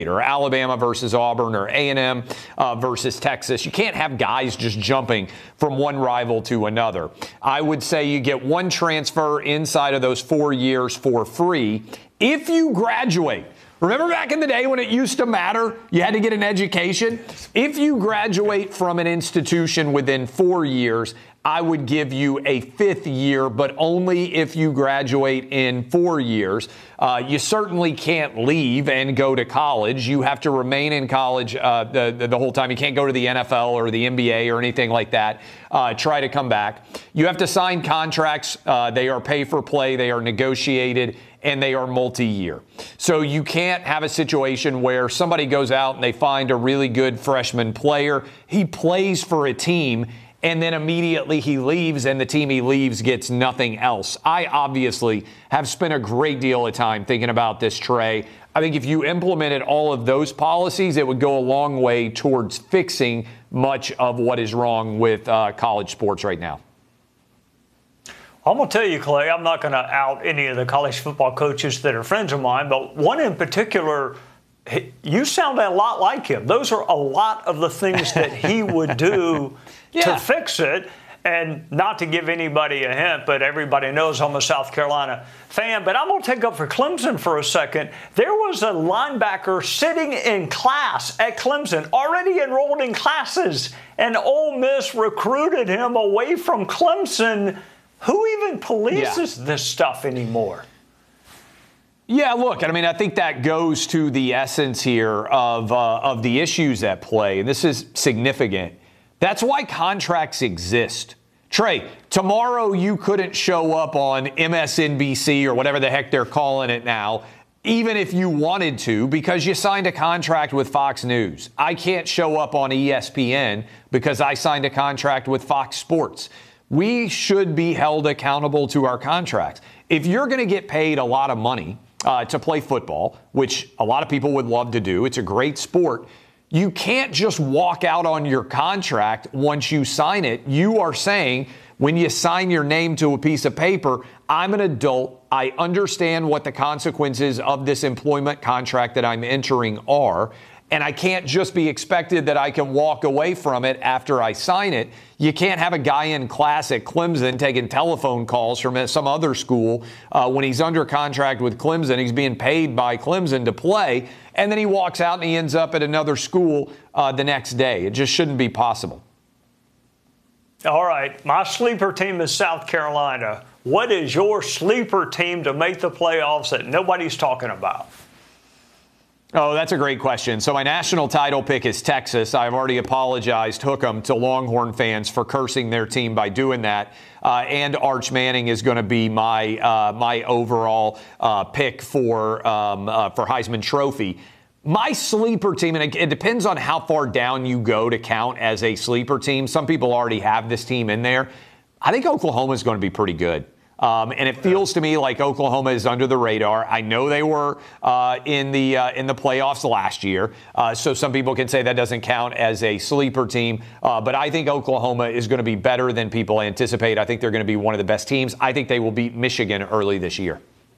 or Alabama versus Auburn or A&M versus Texas. You can't have guys just jumping from one rival to another. I would say you get one transfer inside of those 4 years for free if you graduate. Remember back in the day when it used to matter? You had to get an education. If you graduate from an institution within 4 years, I would give you a 5th year, but only if you graduate in 4 years. You certainly can't leave and go to college. You have to remain in college the whole time. You can't go to the NFL or the NBA or anything like that. Try to come back. You have to sign contracts. They are pay for play. They are negotiated, and they are multi-year. So you can't have a situation where somebody goes out and they find a really good freshman player. He plays for a team, and then immediately he leaves, and the team he leaves gets nothing else. I obviously have spent a great deal of time thinking about this, Trey. I think if you implemented all of those policies, it would go a long way towards fixing much of what is wrong with college sports right now. I'm going to tell you, Clay, I'm not going to out any of the college football coaches that are friends of mine, but one in particular, you sound a lot like him. Those are a lot of the things that he would do to fix it. And not to give anybody a hint, but everybody knows I'm a South Carolina fan. But I'm going to take up for Clemson for a second. There was a linebacker sitting in class at Clemson, already enrolled in classes, and Ole Miss recruited him away from Clemson. Who even polices this stuff anymore? Yeah, look, I mean, I think that goes to the essence here of the issues at play. And this is significant. That's why contracts exist. Trey, tomorrow you couldn't show up on MSNBC or whatever the heck they're calling it now, even if you wanted to, because you signed a contract with Fox News. I can't show up on ESPN because I signed a contract with Fox Sports. We should be held accountable to our contracts. If you're going to get paid a lot of money to play football, which a lot of people would love to do, it's a great sport, you can't just walk out on your contract once you sign it. You are saying, when you sign your name to a piece of paper, I'm an adult. I understand what the consequences of this employment contract that I'm entering are. And I can't just be expected that I can walk away from it after I sign it. You can't have a guy in class at Clemson taking telephone calls from some other school when he's under contract with Clemson. He's being paid by Clemson to play, and then he walks out and he ends up at another school the next day. It just shouldn't be possible. All right, my sleeper team is South Carolina. What is your sleeper team to make the playoffs that nobody's talking about? Oh, that's a great question. So my national title pick is Texas. I've already apologized, hook 'em, to Longhorn fans for cursing their team by doing that. And Arch Manning is going to be my overall pick for Heisman Trophy. My sleeper team, and it depends on how far down you go to count as a sleeper team. Some people already have this team in there. I think Oklahoma is going to be pretty good. And it feels to me like Oklahoma is under the radar. I know they were in the playoffs last year, so some people can say that doesn't count as a sleeper team. But I think Oklahoma is going to be better than people anticipate. I think they're going to be one of the best teams. I think they will beat Michigan early this year.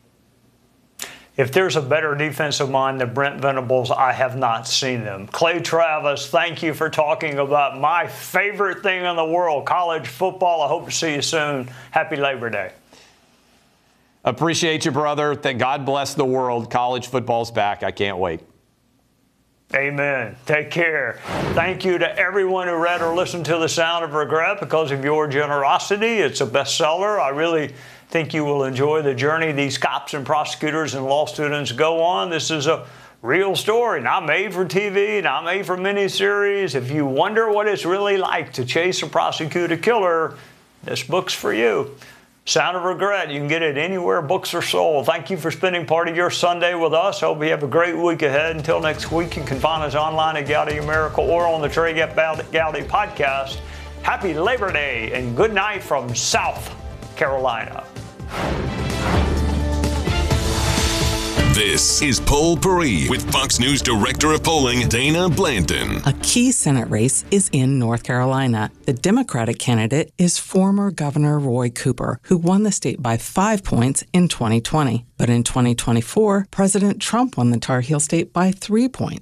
If there's a better defensive mind than Brent Venables, I have not seen them. Clay Travis, thank you for talking about my favorite thing in the world, college football. I hope to see you soon. Happy Labor Day. Appreciate you, brother. Thank God bless the world. College football's back. I can't wait. Amen. Take care. Thank you to everyone who read or listened to The Sound of Regret. Because of your generosity, it's a bestseller. I really think you will enjoy the journey these cops and prosecutors and law students go on. This is a real story, not made for TV, not made for miniseries. If you wonder what it's really like to chase or prosecute a killer, this book's for you. Sound of Regret. You can get it anywhere books are sold. Thank you for spending part of your Sunday with us. Hope you have a great week ahead. Until next week, you can find us online at Gowdy America or on the Trey Gowdy podcast. Happy Labor Day and good night from South Carolina. This is Poll Paris with Fox News Director of Polling, Dana Blanton. A key Senate race is in North Carolina. The Democratic candidate is former Governor Roy Cooper, who won the state by 5 points in 2020. But in 2024, President Trump won the Tar Heel state by 3 points.